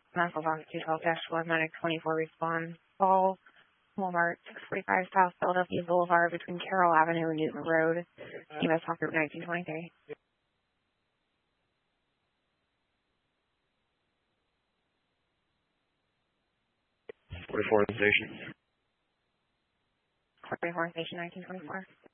Medical Box 212-1 Medic 24 respond. Call Walmart 645 South Philadelphia Boulevard between Carroll Avenue and Newton Road. U.S. Hawk Group 1923. 44 station. 44 Station 1924.